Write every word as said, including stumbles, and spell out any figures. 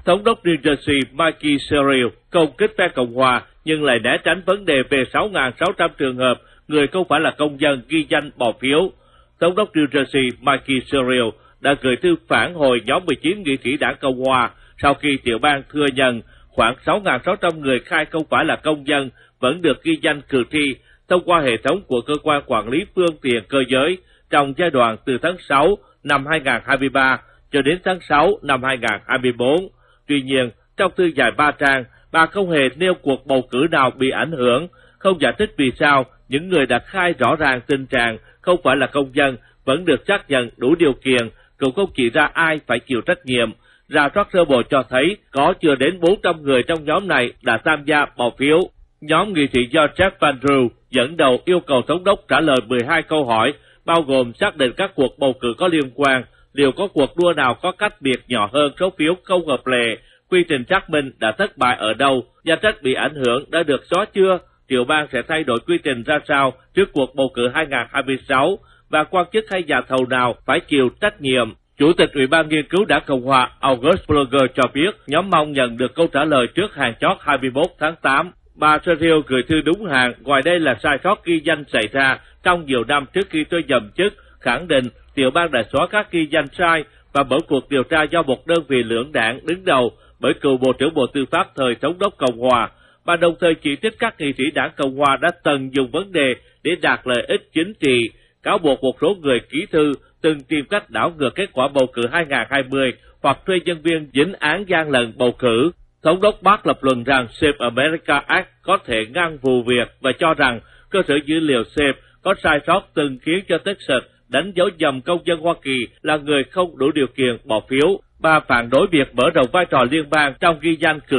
Thống đốc New Jersey Mikey Sherrill công kích phe Cộng hòa nhưng lại né tránh vấn đề về sáu nghìn sáu trăm trường hợp người không phải là công dân ghi danh bỏ phiếu. Thống đốc New Jersey Mikey Sherrill đã gửi thư phản hồi nhóm mười chín nghị sĩ đảng Cộng hòa sau khi tiểu bang thừa nhận khoảng sáu nghìn sáu trăm người khai không phải là công dân vẫn được ghi danh cử tri thông qua hệ thống của cơ quan quản lý phương tiện cơ giới trong giai đoạn từ tháng sáu năm hai nghìn không trăm hai mươi ba cho đến tháng sáu năm hai nghìn không trăm hai mươi bốn. Tuy nhiên, trong thư dài ba trang, bà không hề nêu cuộc bầu cử nào bị ảnh hưởng, không giải thích vì sao những người đã khai rõ ràng tình trạng không phải là công dân vẫn được xác nhận đủ điều kiện, cũng không chỉ ra ai phải chịu trách nhiệm. Rà soát sơ bộ cho thấy có chưa đến bốn trăm người trong nhóm này đã tham gia bỏ phiếu. Nhóm nghị sĩ do Jeff Van Drew dẫn đầu yêu cầu thống đốc trả lời mười hai câu hỏi, bao gồm xác định các cuộc bầu cử có liên quan, liệu có cuộc đua nào có cách biệt nhỏ hơn số phiếu không hợp lệ, quy trình xác minh đã thất bại ở đâu, danh sách bị ảnh hưởng đã được xóa chưa, tiểu bang sẽ thay đổi quy trình ra sao trước cuộc bầu cử hai nghìn không trăm hai mươi sáu, và quan chức hay nhà thầu nào phải chịu trách nhiệm. Chủ tịch Ủy ban Nghiên cứu đảng Cộng hòa August Bloger cho biết nhóm mong nhận được câu trả lời trước hạn chót hai mươi mốt tháng tám. Bà Sherrill gửi thư đúng hạn, ngoài đây là sai sót ghi danh xảy ra trong nhiều năm trước khi tôi nhậm chức, khẳng định tiểu bang đã xóa các ghi danh sai và mở cuộc điều tra do một đơn vị lưỡng đảng đứng đầu bởi cựu Bộ trưởng Bộ Tư pháp thời Thống đốc Cộng hòa. Bà đồng thời chỉ trích các nghị sĩ đảng Cộng hòa đã tận dụng vấn đề để đạt lợi ích chính trị, cáo buộc một số người ký thư từng tìm cách đảo ngược kết quả bầu cử hai nghìn không trăm hai mươi hoặc thuê nhân viên dính án gian lận bầu cử. Thống đốc Park lập luận rằng Save America Act có thể ngăn vụ việc và cho rằng cơ sở dữ liệu Save có sai sót từng khiến cho Texas đánh dấu nhầm công dân Hoa Kỳ là người không đủ điều kiện bỏ phiếu. Bà phản đối việc mở rộng vai trò liên bang trong ghi danh cử